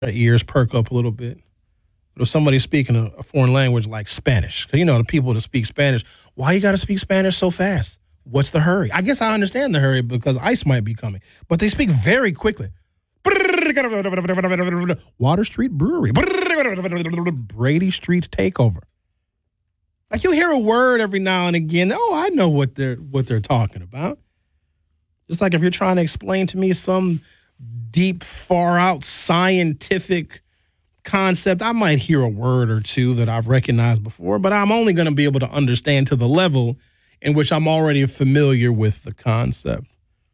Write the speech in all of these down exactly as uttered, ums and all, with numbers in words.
Their ears perk up a little bit. But if somebody's speaking a, a foreign language like Spanish, because you know the people that speak Spanish, why you got to speak Spanish so fast? What's the hurry? I guess I understand the hurry because ICE might be coming, but they speak very quickly. Water Street Brewery, Brady Street takeover. Like you hear a word every now and again. Oh, I know what they're what they're talking about. Just like if you're trying to explain to me some deep, far out scientific concept, I might hear a word or two that I've recognized before, but I'm only going to be able to understand to the level in which I'm already familiar with the concept.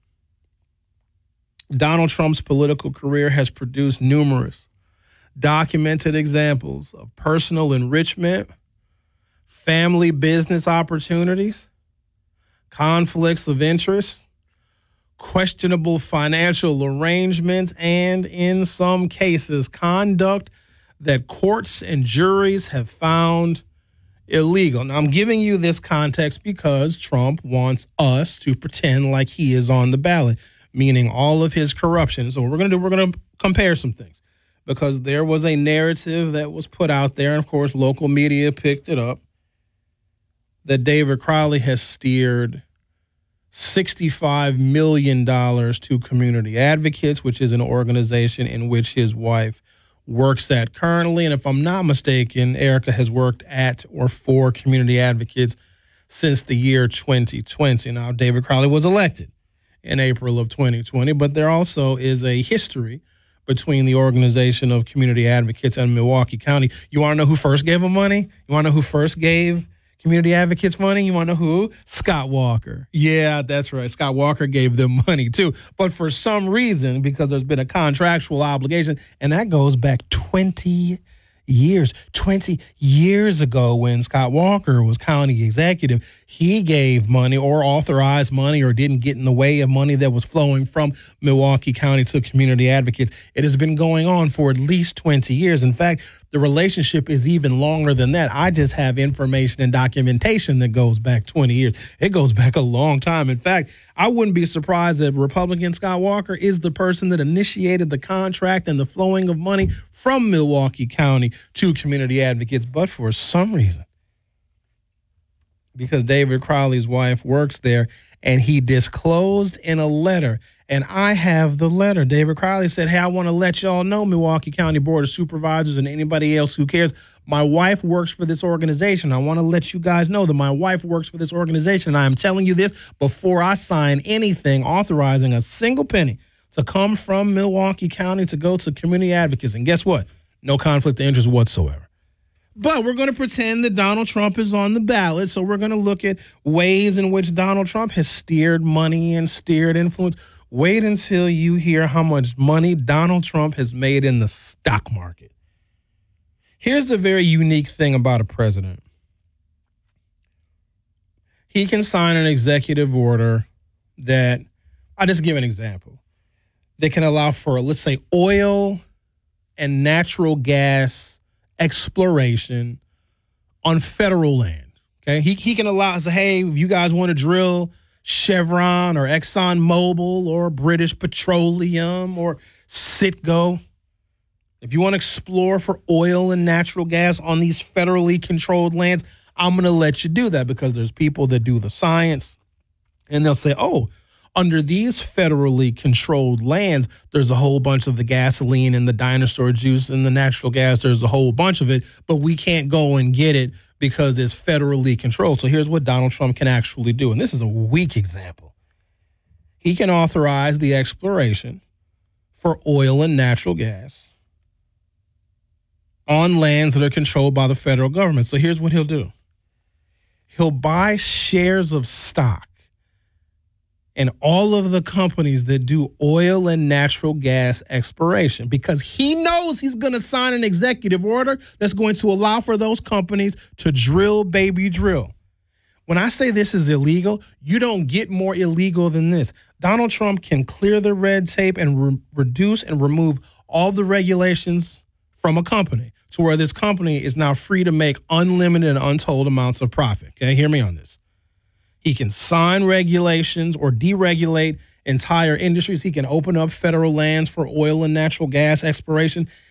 Donald Trump's political career has produced numerous documented examples of personal enrichment, family business opportunities, conflicts of interest, questionable financial arrangements, and in some cases, conduct that courts and juries have found illegal. Now, I'm giving you this context because Trump wants us to pretend like he is on the ballot, meaning all of his corruption. So what we're going to do, we're going to compare some things because there was a narrative that was put out there, and of course, local media picked it up, that David Crowley has steered sixty-five million dollars to Community Advocates, which is an organization in which his wife works at currently. And if I'm not mistaken, Erica has worked at or for Community Advocates since the year twenty twenty. Now, David Crowley was elected in April of twenty twenty, but there also is a history between the organization of Community Advocates and Milwaukee County. You want to know who first gave him money? You want to know who first gave Community Advocates money? You want to know who? Scott Walker. Yeah, that's right. Scott Walker gave them money too. But for some reason, because there's been a contractual obligation, and that goes back twenty years. twenty years ago when Scott Walker was county executive, he gave money or authorized money or didn't get in the way of money that was flowing from Milwaukee County to Community Advocates. It has been going on for at least twenty years. In fact, the relationship is even longer than that. I just have information and documentation that goes back twenty years. It goes back a long time. In fact, I wouldn't be surprised that Republican Scott Walker is the person that initiated the contract and the flowing of money from Milwaukee County to Community Advocates. But for some reason, because David Crowley's wife works there, and he disclosed in a letter, and I have the letter. David Crowley said, hey, I want to let y'all know, Milwaukee County Board of Supervisors and anybody else who cares, my wife works for this organization. I want to let you guys know that my wife works for this organization. And I am telling you this before I sign anything authorizing a single penny to come from Milwaukee County to go to Community Advocates. And guess what? No conflict of interest whatsoever. But we're going to pretend that Donald Trump is on the ballot. So we're going to look at ways in which Donald Trump has steered money and steered influence. Wait until you hear how much money Donald Trump has made in the stock market. Here's the very unique thing about a president. He can sign an executive order that, I'll just give an example, that can allow for, let's say, oil and natural gas exploration on federal land. Okay, he he can allow, say, hey, if you guys want to drill Chevron or Exxon Mobil or British Petroleum or Citgo, if you want to explore for oil and natural gas on these federally controlled lands, I'm going to let you do that because there's people that do the science, and they'll say, oh, under these federally controlled lands, there's a whole bunch of the gasoline and the dinosaur juice and the natural gas. There's a whole bunch of it, but we can't go and get it because it's federally controlled. So here's what Donald Trump can actually do. And this is a weak example. He can authorize the exploration for oil and natural gas on lands that are controlled by the federal government. So here's what he'll do. He'll buy shares of stock and all of the companies that do oil and natural gas exploration because he knows he's going to sign an executive order that's going to allow for those companies to drill, baby, drill. When I say this is illegal, you don't get more illegal than this. Donald Trump can clear the red tape and re- reduce and remove all the regulations from a company to where this company is now free to make unlimited and untold amounts of profit. Okay, hear me on this. He can sign regulations or deregulate entire industries. He can open up federal lands for oil and natural gas exploration.